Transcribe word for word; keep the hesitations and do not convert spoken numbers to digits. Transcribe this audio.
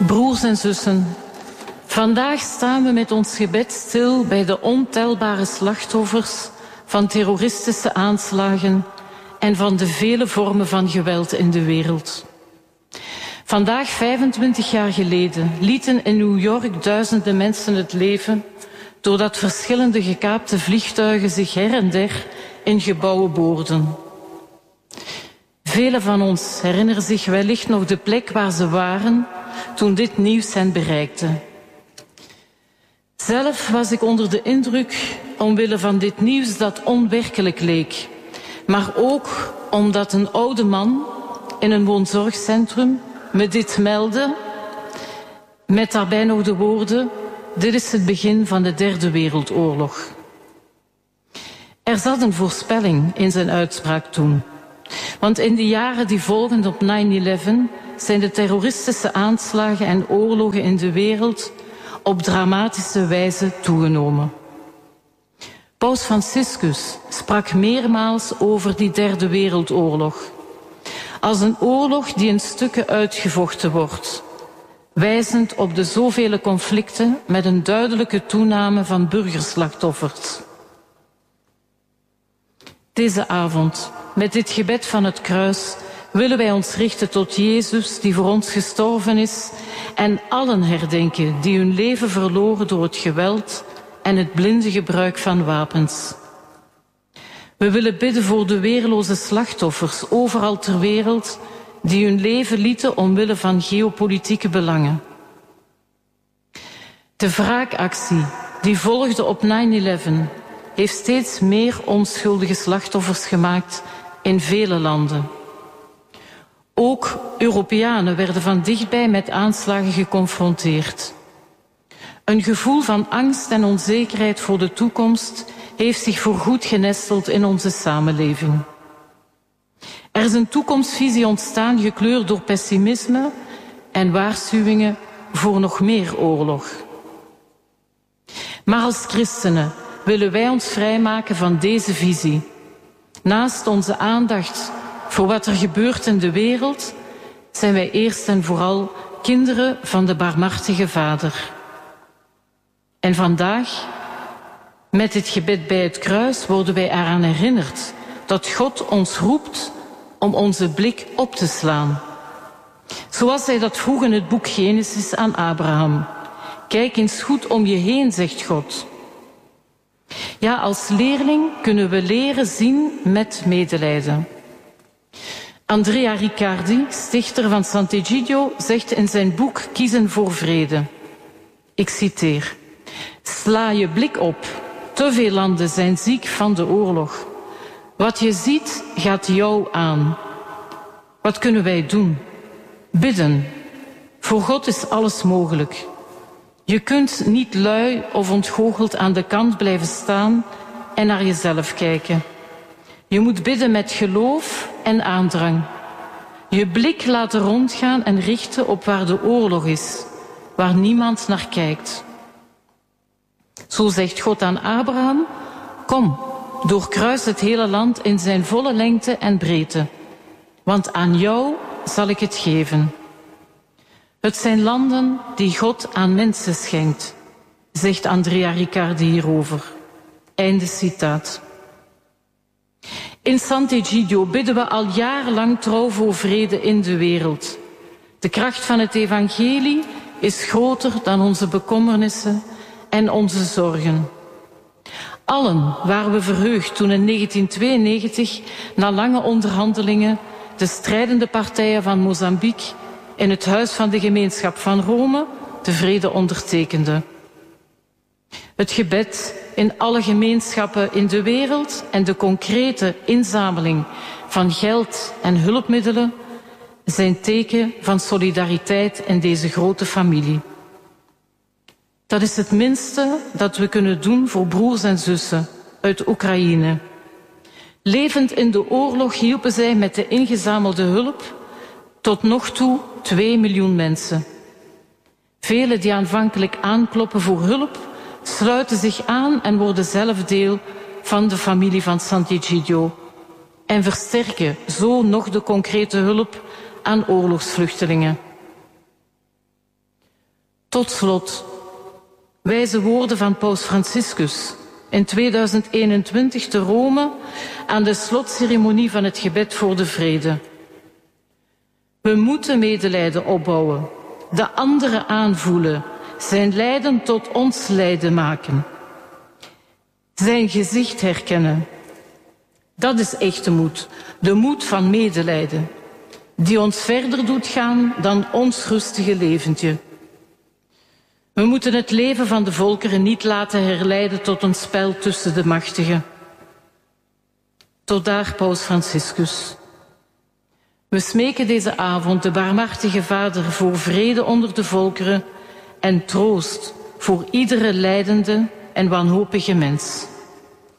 Broers en zussen, vandaag staan we met ons gebed stil bij de ontelbare slachtoffers van terroristische aanslagen en van de vele vormen van geweld in de wereld. Vandaag, vijfentwintig jaar geleden, lieten in New York duizenden mensen het leven doordat verschillende gekaapte vliegtuigen zich her en der in gebouwen boorden. Velen van ons herinneren zich wellicht nog de plek waar ze waren toen dit nieuws hen bereikte. Zelf was ik onder de indruk omwille van dit nieuws dat onwerkelijk leek, maar ook omdat een oude man in een woonzorgcentrum me dit meldde, met daarbij nog de woorden: dit is het begin van de derde wereldoorlog. Er zat een voorspelling in zijn uitspraak toen. Want in de jaren die volgden op nine eleven zijn de terroristische aanslagen en oorlogen in de wereld op dramatische wijze toegenomen. Paus Franciscus sprak meermaals over die derde wereldoorlog als een oorlog die in stukken uitgevochten wordt, wijzend op de zoveel conflicten met een duidelijke toename van burgerslachtoffers. Deze avond, met dit gebed van het kruis, willen wij ons richten tot Jezus die voor ons gestorven is en allen herdenken die hun leven verloren door het geweld en het blinde gebruik van wapens. We willen bidden voor de weerloze slachtoffers overal ter wereld die hun leven lieten omwille van geopolitieke belangen. De wraakactie die volgde op nine eleven heeft steeds meer onschuldige slachtoffers gemaakt in vele landen. Ook Europeanen werden van dichtbij met aanslagen geconfronteerd. Een gevoel van angst en onzekerheid voor de toekomst heeft zich voorgoed genesteld in onze samenleving. Er is een toekomstvisie ontstaan gekleurd door pessimisme en waarschuwingen voor nog meer oorlog. Maar als christenen willen wij ons vrijmaken van deze visie. Naast onze aandacht voor wat er gebeurt in de wereld, zijn wij eerst en vooral kinderen van de barmhartige Vader. En vandaag, met dit gebed bij het kruis, worden wij eraan herinnerd dat God ons roept om onze blik op te slaan. Zoals hij dat vroeg in het boek Genesis aan Abraham. Kijk eens goed om je heen, zegt God. Ja, als leerling kunnen we leren zien met medelijden. Andrea Riccardi, stichter van Sant'Egidio, zegt in zijn boek Kiezen voor Vrede. Ik citeer: sla je blik op. Te veel landen zijn ziek van de oorlog. Wat je ziet gaat jou aan. Wat kunnen wij doen? Bidden. Voor God is alles mogelijk. Je kunt niet lui of ontgoocheld aan de kant blijven staan en naar jezelf kijken. Je moet bidden met geloof en aandrang. Je blik laten rondgaan en richten op waar de oorlog is, waar niemand naar kijkt. Zo zegt God aan Abraham: kom, doorkruis het hele land in zijn volle lengte en breedte, want aan jou zal ik het geven. Het zijn landen die God aan mensen schenkt, zegt Andrea Riccardi hierover. Einde citaat. In Sant'Egidio bidden we al jarenlang trouw voor vrede in de wereld. De kracht van het evangelie is groter dan onze bekommernissen en onze zorgen. Allen waren we verheugd toen in negentien tweeënnegentig, na lange onderhandelingen, de strijdende partijen van Mozambique in het Huis van de Gemeenschap van Rome de vrede ondertekenden. Het gebed in alle gemeenschappen in de wereld en de concrete inzameling van geld en hulpmiddelen zijn teken van solidariteit in deze grote familie. Dat is het minste dat we kunnen doen voor broers en zussen uit Oekraïne. Levend in de oorlog hielpen zij met de ingezamelde hulp tot nog toe twee miljoen mensen. Velen die aanvankelijk aankloppen voor hulp, sluiten zich aan en worden zelf deel van de familie van Sant'Egidio en versterken zo nog de concrete hulp aan oorlogsvluchtelingen. Tot slot, wijze woorden van Paus Franciscus in tweeduizend eenentwintig te Rome aan de slotceremonie van het gebed voor de vrede. We moeten medelijden opbouwen, de anderen aanvoelen, zijn lijden tot ons lijden maken. Zijn gezicht herkennen. Dat is echte moed, de moed van medelijden, die ons verder doet gaan dan ons rustige leventje. We moeten het leven van de volkeren niet laten herleiden tot een spel tussen de machtigen. Tot daar Paus Franciscus. We smeken deze avond de barmhartige Vader voor vrede onder de volkeren en troost voor iedere lijdende en wanhopige mens.